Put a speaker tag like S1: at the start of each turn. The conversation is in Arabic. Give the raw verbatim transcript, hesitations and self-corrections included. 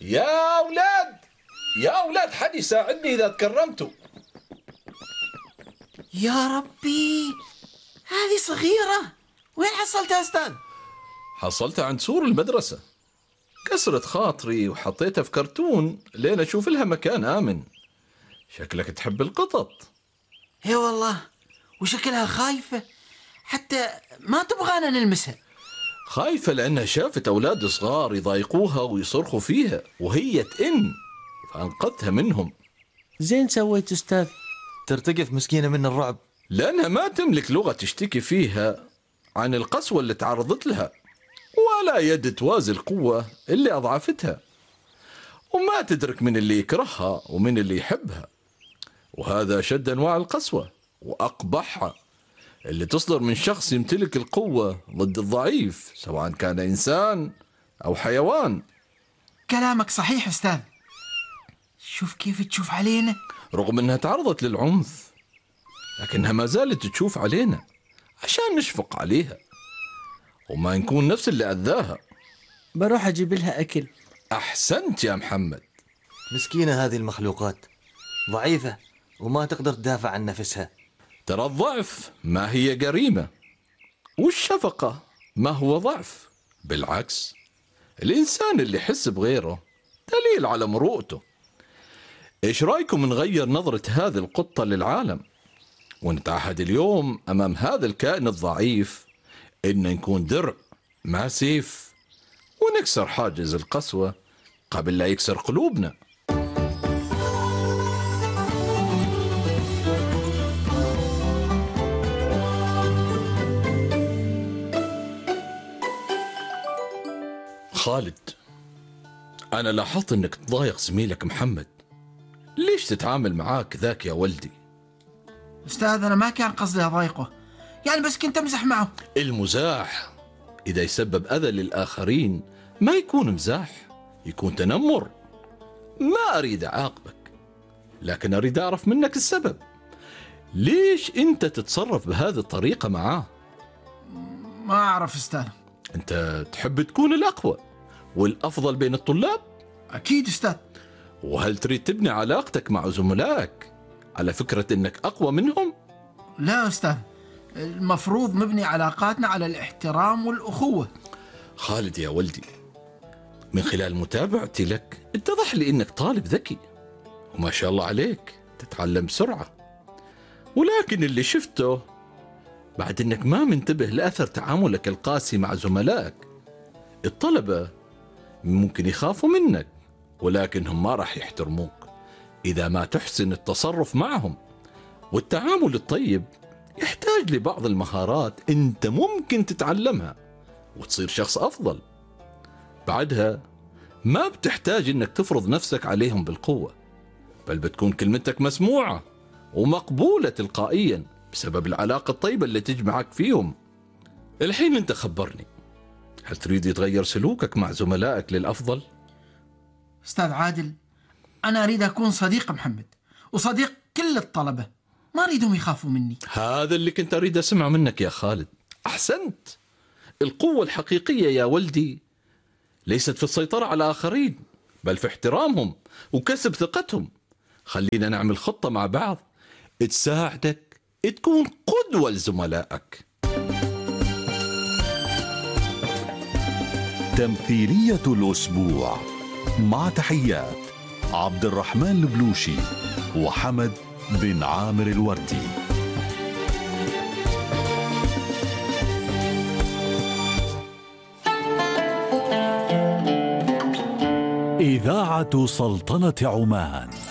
S1: يا أولاد يا أولاد حد يساعدني إذا تكرمتوا.
S2: يا ربي، هذه صغيرة، وين حصلتها أستاذ؟
S1: حصلتها عند سور المدرسة، كسرت خاطري وحطيتها في كرتون لين أشوف لها مكان آمن. شكلك تحب القطط.
S2: اي والله، وشكلها خايفة حتى ما تبغانا نلمسها.
S1: خايفة لأنها شافت أولاد صغار يضايقوها ويصرخوا فيها وهي تئن، فأنقذتها منهم.
S3: زين سويت أستاذ، ترتقف مسكينة من الرعب.
S1: لأنها ما تملك لغة تشتكي فيها عن القسوة اللي تعرضت لها، ولا يد توازي القوة اللي أضعفتها، وما تدرك من اللي يكرهها ومن اللي يحبها. وهذا شد أنواع القسوة وأقبحها، اللي تصدر من شخص يمتلك القوة ضد الضعيف، سواء كان إنسان أو حيوان.
S2: كلامك صحيح أستاذ. شوف كيف تشوف علينا.
S1: رغم أنها تعرضت للعنف، لكنها ما زالت تشوف علينا عشان نشفق عليها وما نكون نفس اللي أذاها.
S3: بروح أجيب لها أكل.
S1: أحسنت يا محمد.
S3: مسكينة هذه المخلوقات، ضعيفة وما تقدر تدافع عن نفسها.
S1: ترى الضعف ما هي جريمة، والشفقة ما هو ضعف. بالعكس، الإنسان اللي يحس بغيره دليل على مروءته. إيش رأيكم نغير نظرة هذه القطة للعالم، ونتعهد اليوم أمام هذا الكائن الضعيف إن نكون درع ما سيف، ونكسر حاجز القسوة قبل لا يكسر قلوبنا. خالد، أنا لاحظت أنك تضايق زميلك محمد. ليش تتعامل معاه كذاك يا ولدي؟
S2: أستاذ، أنا ما كان قصدي أضايقه، يعني بس كنت أمزح معه.
S1: المزاح إذا يسبب أذى للآخرين ما يكون مزاح، يكون تنمر. ما أريد أعاقبك، لكن أريد أعرف منك السبب. ليش أنت تتصرف بهذه الطريقة معاه؟
S2: ما أعرف أستاذ.
S1: أنت تحب تكون الأقوى والأفضل بين الطلاب؟
S2: أكيد أستاذ.
S1: وهل تريد تبني علاقتك مع زملائك على فكرة أنك أقوى منهم؟
S2: لا أستاذ، المفروض نبني علاقاتنا على الاحترام والأخوة.
S1: خالد يا ولدي، من خلال متابعتي لك اتضح لي أنك طالب ذكي، وما شاء الله عليك تتعلم بسرعة. ولكن اللي شفته بعد أنك ما منتبه لأثر تعاملك القاسي مع زملائك. الطلبة ممكن يخافوا منك، ولكنهم ما راح يحترموك إذا ما تحسن التصرف معهم. والتعامل الطيب يحتاج لبعض المهارات أنت ممكن تتعلمها وتصير شخص أفضل. بعدها ما بتحتاج أنك تفرض نفسك عليهم بالقوة، بل بتكون كلمتك مسموعة ومقبولة تلقائيا بسبب العلاقة الطيبة اللي تجمعك فيهم. الحين أنت خبرني، هل تريد يتغير سلوكك مع زملائك للأفضل؟
S2: أستاذ عادل، أنا أريد أكون صديق محمد وصديق كل الطلبة، ما أريدهم يخافوا مني.
S1: هذا اللي كنت أريد أسمع منك يا خالد. أحسنت. القوة الحقيقية يا ولدي ليست في السيطرة على الآخرين، بل في احترامهم وكسب ثقتهم. خلينا نعمل خطة مع بعض تساعدك تكون قدوة لزملائك.
S4: تمثيلية الأسبوع، مع تحيات عبد الرحمن البلوشي وحمد بن عامر الوردي.
S5: إذاعة سلطنة عمان.